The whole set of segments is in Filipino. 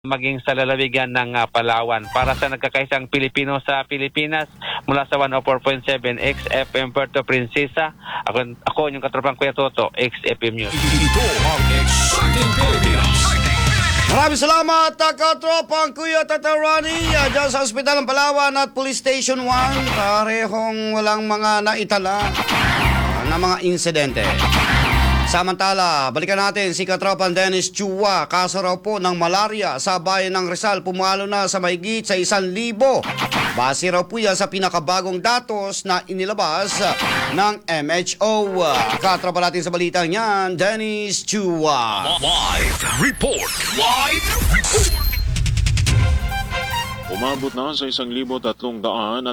maging sa lalawigan ng Palawan. Para sa nagkakaisang Pilipino sa Pilipinas, mula sa 104.7 XFM Puerto Princesa, ako yung katropang Kuya Toto, XFM News. Ito ang Exciting Pilipinas. Maraming salamat, katropang Kuya Tatarani, dyan sa Ospital ng Palawan at Police Station 1. Parehong walang mga naitala na mga insidente. Samantala, balikan natin si Katropang Dennis Chua. Kaso raw po ng malaria sa bayan ng Rizal, pumalo na sa mahigit sa 1,000. Base raw po yan sa pinakabagong datos na inilabas ng MHO. Katropa natin sa balitang yan, Dennis Chua. Live report. Live report. Umabot na sa 1,312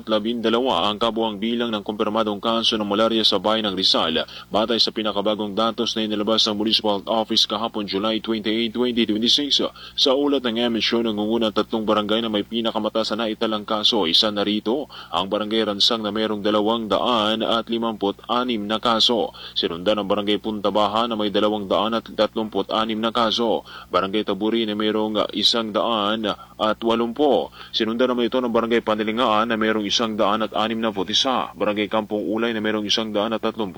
ang kabuang bilang ng kumpirmadong kaso ng malaria sa bayan ng Rizal batay sa pinakabagong datos na inilabas ng Municipal Office kahapon July 28, 2026. Sa ulat ng MHO, nangungunang 3 barangay na may pinakamataas na naitalang kaso. Isa na rito ang Barangay Ransang na mayroong 256 na kaso. Sinundan ang Barangay Puntabaha na may 236 na kaso. Barangay Taburi na mayroong 180. Sinundan naman ito ng Barangay Panilingaan na mayroong 161, Barangay Kampong Ulay na mayroong 137,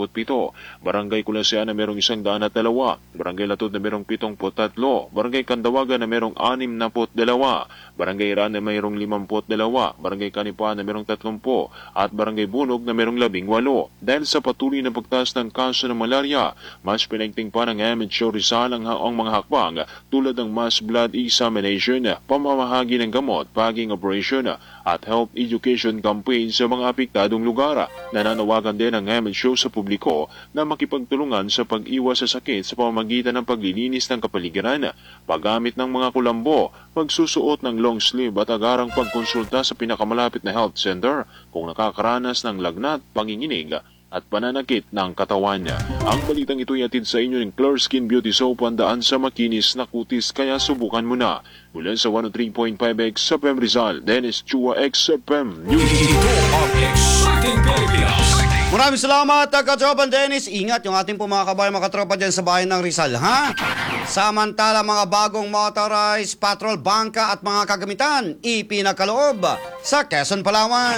Barangay Kulasya na mayroong 102, Barangay Latod na mayroong 73, Barangay Kandawaga na mayroong 62, Barangay Iran na mayroong 52, Barangay Kanipa na mayroong 30, at Barangay Bunog na mayroong 18. Dahil sa patuloy na pagtaas ng kaso ng malaria, mas pinagting pa ng MHO Rizal ang mga hakbang tulad ng mass blood examination, pamamahagi ng gamot, operation at health education campaign sa mga apektadong lugar. Nananawagan din ang MHO sa publiko na makipagtulungan sa pag-iwas sa sakit sa pamamagitan ng paglilinis ng kapaligiran, paggamit ng mga kulambo, pagsusuot ng long sleeve at agarang pagkonsulta sa pinakamalapit na health center kung nakakaranas ng lagnat, panginginig at pananakit ng katawan. Ang balitang ito ay atid sa inyo ng Clear Skin Beauty Soap, pandaan sa makinis na kutis, kaya subukan mo na. Mula sa 103.5 XFM Rizal, Dennis Chua, XFM News. Ito ang Exciting Pilipinas. Maraming salamat, Katropang Dennis. Ingat yung ating po mga kabayan, mga katropa dyan sa bayan ng Rizal, ha? Samantala, mga bagong motorized patrol bangka at mga kagamitan ipinakaloob sa Quezon, Palawan.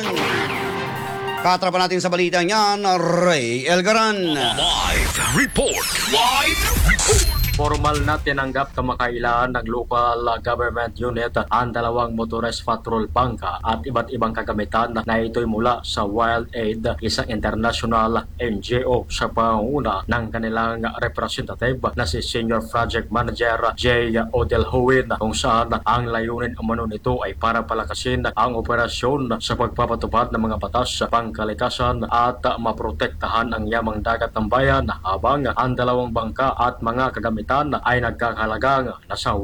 Katropa natin sa balitang yan, Ray Elgaran. Live report. Live report. Formal na tinanggap kamakailan ng local government unit ang 2 motorized patrol bangka at iba't ibang kagamitan na ito'y mula sa Wild Aid, isang international NGO, sa pangunguna ng kanilang representative na si Senior Project Manager J. Odell Huwin, kung saan ang layunin umano nito ay para palakasin ang operasyon sa pagpapatupad ng mga batas, pangkalikasan at maprotektahan ang yamang dagat ng bayan, habang ang 2 bangka at mga kagamitan ay nagkakalagang nasa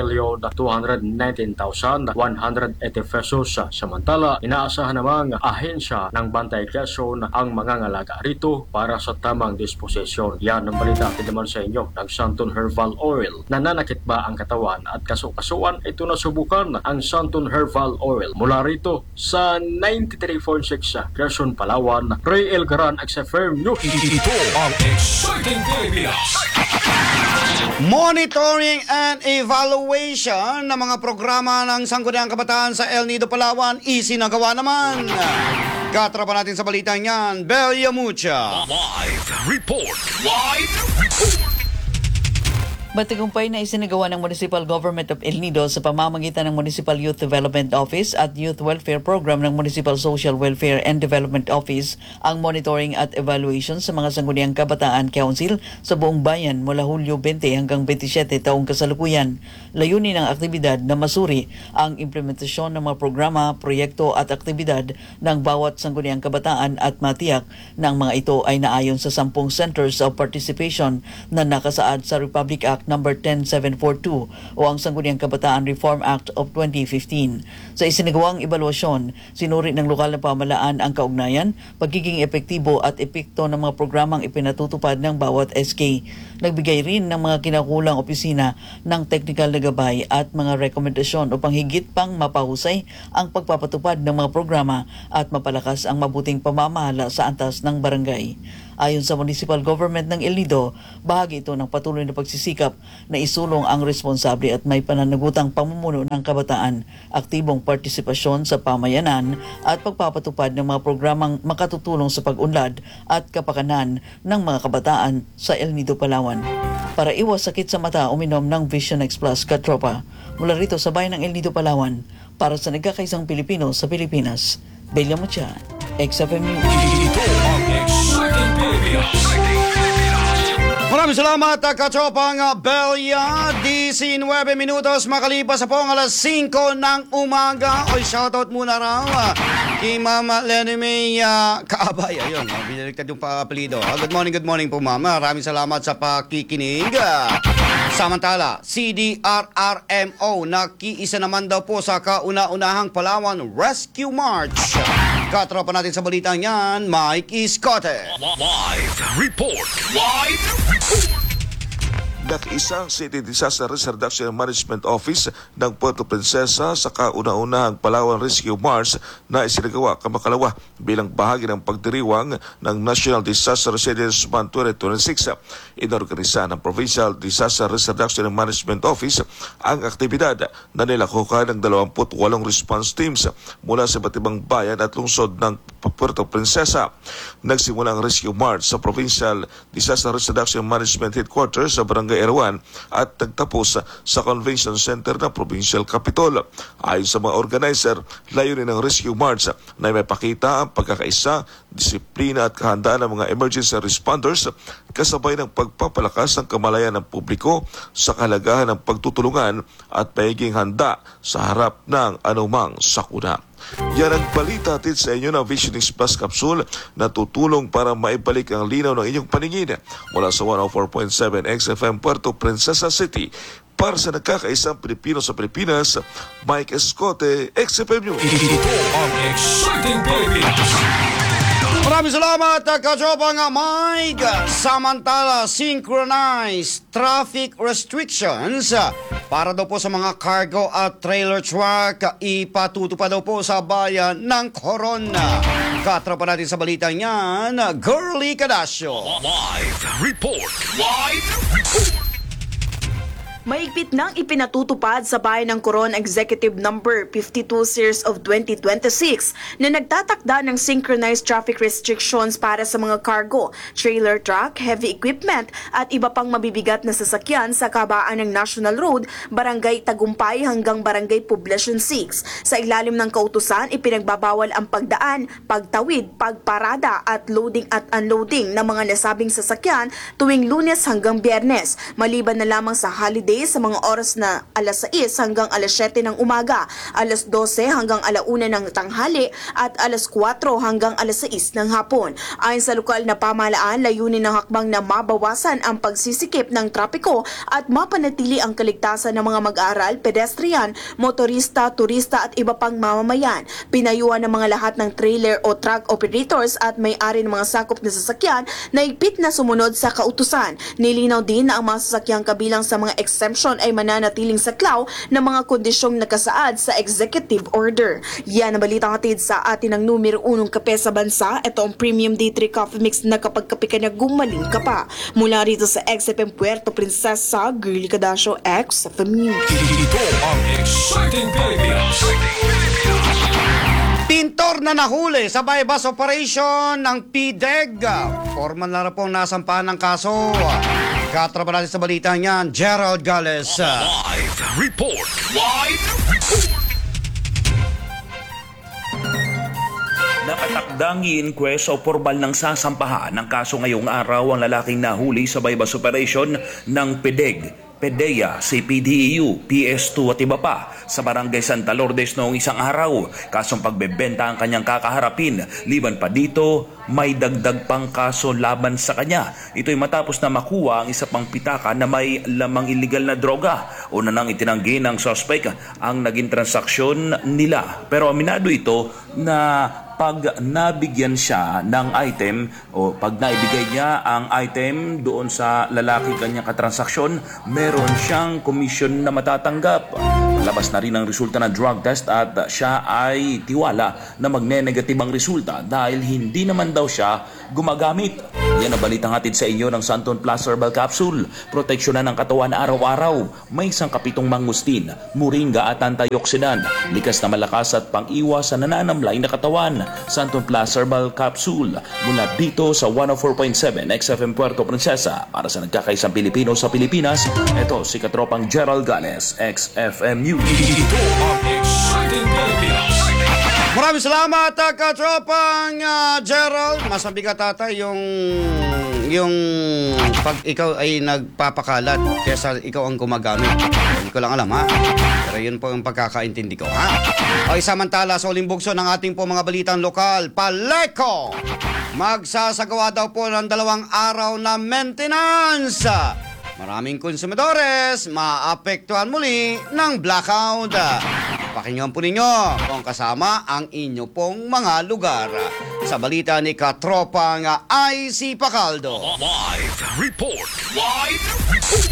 1,219,180 pesos. Samantala, inaasahan namang ahensya ng Bantay Quezon ang mangangalaga rito para sa tamang disposisyon. Yan ang balita naman sa inyo ng Santon Herbal Oil. Nananakit ba ang katawan at kasukasuan? Ito na subukan ang Santon Herbal Oil. Mula rito sa 93.6 Quezon, Palawan, Ray Elgaran, XFM News. Ito ang Exciting Pilipinas. Monitoring and evaluation ng mga programa ng Sangguniang Kabataan sa El Nido, Palawan, isinagawa naman. Katropa natin sa balitang yan, Belia Mucha. Live report. Live report. Matagumpay na isinagawa ng Municipal Government of El Nido sa pamamagitan ng Municipal Youth Development Office at Youth Welfare Program ng Municipal Social Welfare and Development Office ang monitoring at evaluation sa mga Sangguniang Kabataan Council sa buong bayan mula Hulyo 20 hanggang 27 taong kasalukuyan. Layunin ng aktibidad na masuri ang implementasyon ng mga programa, proyekto at aktibidad ng bawat Sangguniang Kabataan at matiyak na ang mga ito ay naayon sa 10 Centers of Participation na nakasaad sa Republic Act No. 10742 o ang Sangguniang Kabataan Reform Act of 2015. Sa isinagawang ebaluasyon, sinuri ng lokal na pamahalaan ang kaugnayan, pagiging epektibo at epekto ng mga programang ipinatutupad ng bawat SK. Nagbigay rin ng mga kinakulang opisina ng technical na gabay at mga rekomendasyon upang higit pang mapahusay ang pagpapatupad ng mga programa at mapalakas ang mabuting pamamahala sa antas ng barangay. Ayon sa municipal government ng El Nido, bahagi ito ng patuloy na pagsisikap na isulong ang responsable at may pananagutang pamumuno ng kabataan, aktibong partisipasyon sa pamayanan at pagpapatupad ng mga programang makatutulong sa pag-unlad at kapakanan ng mga kabataan sa El Nido, Palawan. Para iwas sakit sa mata, uminom ng Vision X Plus Katropa. Mula rito sa bayan ng El Nido, Palawan, para sa nagkakaisang Pilipino sa Pilipinas, Belia Mucha, XFM News. Ito ang Exciting Pilipinas. Maraming salamat, Katropang Belia. 19 minutos makalipas sa pong alas 5 ng umaga. Oy, shoutout muna raw kay Mama Lenny May Kaabay. Ayun, biniligtad yung pa-apelido. Good morning po, Mama. Maraming salamat sa pakikinig. Samantala, CDRRMO nakiisa naman daw po sa kauna-unahang Palawan Rescue March. Katropa natin sa balitang yan, Mike Iscote. Live report. Live report. Nakiisang City Disaster Risk Reduction and Management Office ng Puerto Princesa sa kauna-unahang Palawan Rescue March na isinagawa kamakalawa bilang bahagi ng pagdiriwang ng National Disaster Resilience Month 2026. Inorganisa ng Provincial Disaster Risk Reduction and Management Office ang aktibidad na nilakukan ng 28 response teams mula sa iba't ibang bayan at lungsod ng Puerto Princesa. Nagsimula ang Rescue March sa Provincial Disaster Risk Reduction and Management Headquarters sa Barangay Erawan at nagtapos sa Convention Center ng Provincial Capitol. Ayon sa mga organizer, layunin ng Rescue March na may pakita ang pagkakaisa, disiplina at kahandaan ng mga emergency responders kasabay ng pagpapalakas ng kamalayan ng publiko sa kahalagahan ng pagtutulungan at pagiging handa sa harap ng anumang sakuna. Yan ang balita atin sa inyo ng Vision X Plus Capsule na tutulong para maibalik ang linaw ng inyong paningin mula sa 104.7 XFM Puerto Princesa City. Para sa nagkakaisang Pilipino sa Pilipinas, Mike Escote, XFM News. Ito ang Exciting Pilipinas. Maraming salamat, Katropang Mike. Samantala, synchronized traffic restrictions para daw po sa mga cargo at trailer truck ipatutupad daw po sa bayan ng Coron. Katropa natin sa balitang yan, Girly Cadasio. Live report. Live report. Maigpit nang ipinatutupad sa bayan ng Coron Executive Number 52 Series of 2026 na nagtatakda ng synchronized traffic restrictions para sa mga cargo, trailer truck, heavy equipment at iba pang mabibigat na sasakyan sa kabaan ng National Road, Barangay Tagumpay hanggang Barangay Poblacion 6. Sa ilalim ng kautusan, ipinagbabawal ang pagdaan, pagtawid, pagparada at loading at unloading ng mga nasabing sasakyan tuwing Lunes hanggang Biyernes, maliban na lamang sa holiday sa mga oras na alas 6 hanggang alas 7 ng umaga, alas 12 hanggang alauna ng tanghali at alas 4 hanggang alas 6 ng hapon. Ayon sa lokal na pamahalaan, layunin ng hakbang na mabawasan ang pagsisikip ng trapiko at mapanatili ang kaligtasan ng mga mag-aaral, pedestrian, motorista, turista at iba pang mamamayan. Pinayuhan ng mga lahat ng trailer o truck operators at may-ari ng mga sakop na sasakyan na higpit na sumunod sa kautusan. Nilinaw din na ang mga sasakyang kabilang sa mga exemption ay mananatiling saklaw ng mga kondisyong nakasaad sa executive order. Yan ang balitang hatid sa atin ng numero 1 kape sa bansa. Ito ang Premium D3 Coffee Mix na kapag kape ka na gumaling ka pa. Mula rito sa XFM Puerto Princesa, Girly Cadasio, XFM News. Ito ang Exciting Pilipinas. Pintor na nahuli sa bypass operation ng PDEG. Formal na pong nasampahan ng kaso. Katropa natin sa balita niyan, Gerald Gales. Live report. Live report. Nakatakdang i-inquest o formal ng sasampahan ng kaso ngayong araw ang lalaking nahuli sa bypass operation ng PDEG, PDEA, CPDEU, PS2 at iba pa sa Barangay Santa Lourdes noong isang araw. Kasong pagbebenta ang kanyang kakaharapin. Liban pa dito, may dagdag pang kaso laban sa kanya. Ito'y matapos na makuha ang isa pang pitaka na may lamang illegal na droga. Una nang itinanggi ng suspect ang naging transaksyon nila. Pero aminado ito na pag nabigyan siya ng item o pag naibigay niya ang item doon sa lalaki kanyang katransaksyon, meron siyang komisyon na matatanggap. Labas na rin ang resulta ng drug test at siya ay tiwala na magne-negative ang resulta dahil hindi naman daw siya gumagamit. Yan ang balitang hatid sa inyo ng Santon Plus Herbal Capsule. Proteksyonan ng katawan araw-araw. May sangkapitong mangustin, moringa at antioxidant. Likas na malakas at pang-iwas sa nananamlay na katawan. Santon Plus Herbal Capsule. Mula dito sa 104.7 XFM Puerto Princesa. Para sa nagkakaisang Pilipino sa Pilipinas, ito si Katropang Gerald Gales, XFM News. Ito ang Exciting Pilipinas. Maraming salamat, katropang Gerald. Mas mabigat ata yung pag ikaw ay nagpapakalat kesa ikaw ang gumagamit. Hindi ko lang alam, ha? Pero yun po yung pagkakaintindi ko, ha? Okay, samantala sa uling bugso ng ating po mga balitang lokal, Paleco magsasagawa daw po ng 2 araw na maintenance. Maraming konsumidores maapektuhan muli ng blackout. Pakinggan po ninyo kung kasama ang inyo pong mga lugar. Sa balita ni Katropang IC Pacaldo. Live report. Live report.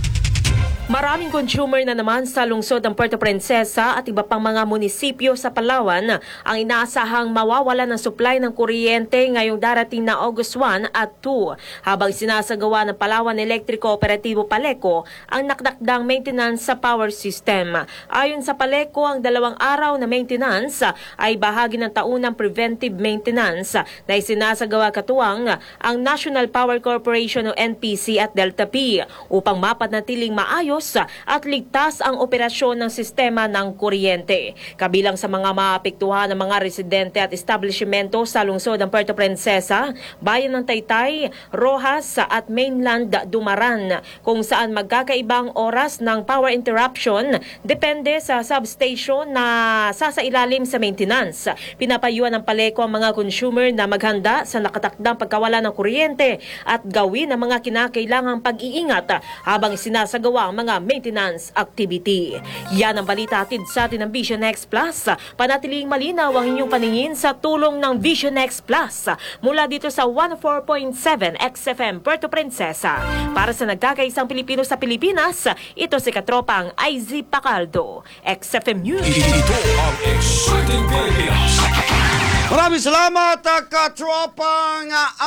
Maraming consumer na naman sa lungsod ng Puerto Princesa at iba pang mga munisipyo sa Palawan ang inaasahang mawawala ng supply ng kuryente ngayong darating na August 1 at 2 habang sinasagawa ng Palawan Electric Cooperativo Paleco ang nakdakdang maintenance sa power system. Ayon sa Paleco, ang 2 araw na maintenance ay bahagi ng taunang preventive maintenance na isinasagawa katuwang ang National Power Corporation o NPC at Delta P upang mapanatiling maayos at ligtas ang operasyon ng sistema ng kuryente. Kabilang sa mga maapektuhan ng mga residente at establishmento sa lungsod ng Puerto Princesa, bayan ng Taytay, Rojas at mainland Dumaran, kung saan magkakaibang oras ng power interruption depende sa substation na sasailalim sa maintenance. Pinapayuhan ng Paleco ang mga consumer na maghanda sa nakatakdang pagkawala ng kuryente at gawin ang mga kinakailangang pag-iingat habang sinasagawa ang mga maintenance activity. Yan ang balita atid sa atin ng Vision X Plus. Panatiling malinaw ang inyong paningin sa tulong ng Vision X Plus mula dito sa 104.7 XFM Puerto Princesa. Para sa nagkakaisang Pilipino sa Pilipinas, ito si Katropang IZ Pacaldo, XFM News. Ito ang Exciting Pilipinas. Maraming salamat, katropang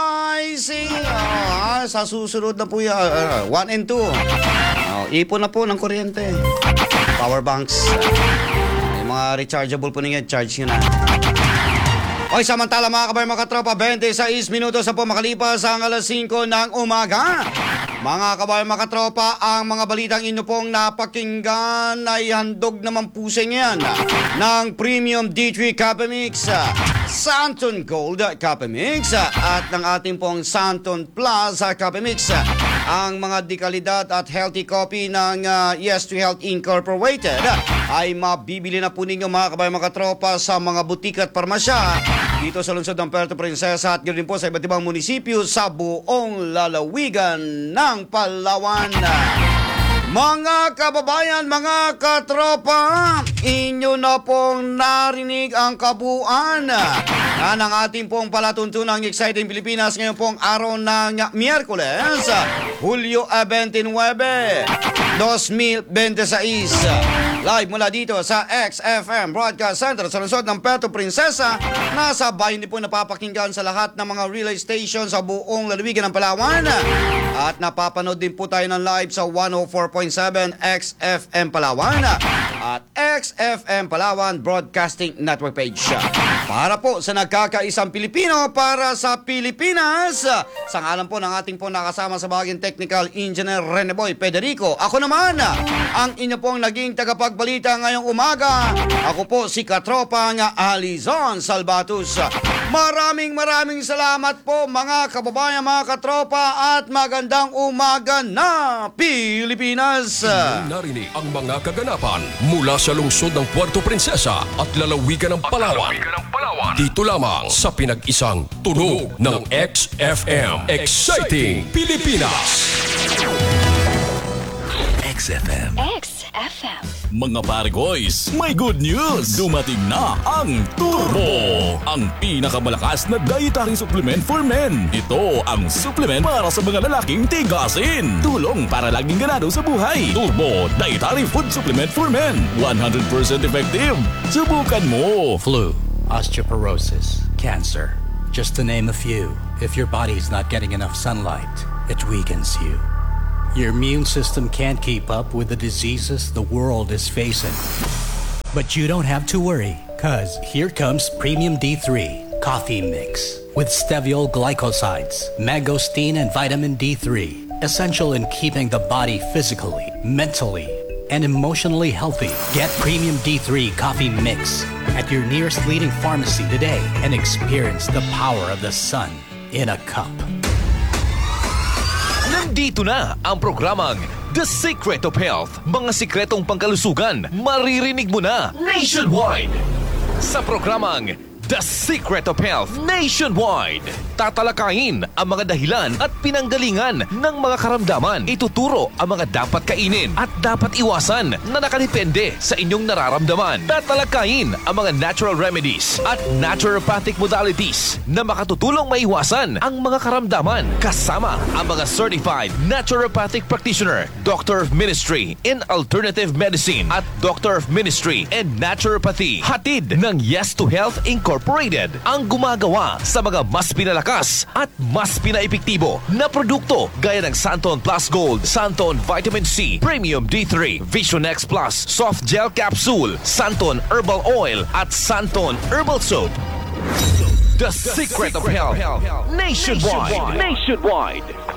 IC. Sa susunod na po yan, 1 and 2. Ipon na po ng kuryente. Power banks. Yung mga rechargeable po ninyo, charge nyo na. Okay, samantala mga kabayan, mga katropa, 26 minutos na po makalipas ang alas 5 ng umaga. Mga kabayan, mga katropa, ang mga balitang inyo pong napakinggan ay handog naman po sa inyo ng Premium D3 Cafe Mix, Santon Gold Cafe Mix at ng ating pong Santon Plus Cafe Mix. Ang mga dekalidad at healthy coffee ng Yes2 Health Incorporated ay mabibili na po ninyo mga kabayan, mga tropa sa mga butik at parmasya dito sa lungsod ng Puerto Princesa at ganoon po sa iba't ibang munisipyo sa buong lalawigan ng Palawan. Mga kababayan, mga katropa, inyo na pong narinig ang kabuuan ng ating pong palatuntunang Exciting Pilipinas ngayon pong araw ng Miyerkules, Hulyo 29, 2026. Live mula dito sa XFM Broadcast Center sa lungsod ng Puerto Princesa. Nasa bayan din po napapakinggan sa lahat ng mga relay stations sa buong lalawigan ng Palawan. At napapanood din po tayo ng live sa 104.7 XFM Palawan at XFM Palawan Broadcasting Network page. Para po sa nagkakaisang Pilipino para sa Pilipinas. Sa ngalan po ng ating po nakasama sa bahaging Technical Engineer Reneboy Federico. Ako naman ang inyo pong naging tagapagbalita ngayong umaga. Ako po si Katropang Alizon Salvatus. Maraming salamat po mga kababayan, mga katropa at magandang umaga na Pilipinas. Narinig ang mga kaganapan mula sa lungsod ng Puerto Princesa at lalawigan ng Palawan. Dito lamang sa pinag-isang tunog ng XFM Exciting Pilipinas. XFM. Mga Paragoys, may good news! Dumating na ang Turbo! Ang pinakamalakas na dietary supplement for men. Ito ang supplement para sa mga lalaking tigasin. Tulong para laging ganado sa buhay. Turbo Dietary Food Supplement for Men. 100% effective. Subukan mo! Flu, osteoporosis, cancer, just to name a few. If your body's not getting enough sunlight, it weakens you. Your immune system can't keep up with the diseases the world is facing. But you don't have to worry, cause here comes Premium D3 Coffee Mix with steviol glycosides, mangosteen, and vitamin D3, essential in keeping the body physically, mentally, and emotionally healthy. Get Premium D3 Coffee Mix at your nearest leading pharmacy today and experience the power of the sun in a cup. Nandito na ang programang The Secret of Health. Mga sikretong pangkalusugan, maririnig mo na nationwide. Sa programang The Secret of Health Nationwide, tatalakayin ang mga dahilan at pinanggalingan ng mga karamdaman. Ituturo ang mga dapat kainin at dapat iwasan na nakadepende sa inyong nararamdaman. Tatalakayin ang mga natural remedies at naturopathic modalities na makatutulong maiwasan ang mga karamdaman. Kasama ang mga certified naturopathic practitioner, Doctor of Ministry in Alternative Medicine at Doctor of Ministry in Naturopathy. Hatid ng Yes to Health Incorporated ang gumagawa sa mga mas pinalakas at mas pinaepektibo na produkto gaya ng Santon Plus Gold, Santon Vitamin C, Premium D3, Vision X Plus, Soft Gel Capsule, Santon Herbal Oil at Santon Herbal Soap. The Secret of Health Nationwide.